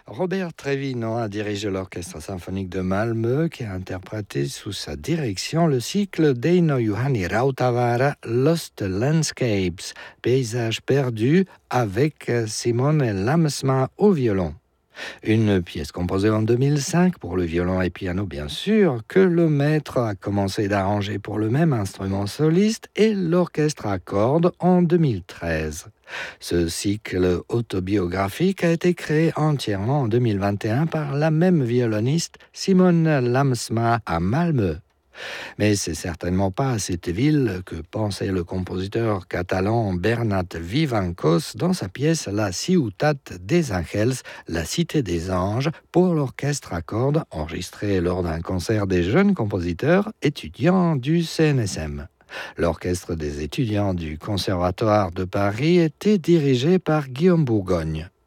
Robert Trevino a dirigé l'Orchestre symphonique de Malmö qui a interprété sous sa direction le cycle d'Eino Juhani Rautavaara Lost Landscapes, paysages perdus avec Simone Lamsma au violon. Une pièce composée en 2005 pour le violon et piano bien sûr, que le maître a commencé d'arranger pour le même instrument soliste et l'orchestre à cordes en 2013. Ce cycle autobiographique a été créé entièrement en 2021 par la même violoniste Simone Lamsma à Malmö. Mais c'est certainement pas à cette ville que pensait le compositeur catalan Bernat Vivancos dans sa pièce La Ciutat des Angels, la cité des anges, pour l'orchestre à cordes enregistré lors d'un concert des jeunes compositeurs étudiants du CNSM. L'orchestre des étudiants du Conservatoire de Paris était dirigé par Guillaume Bourgogne.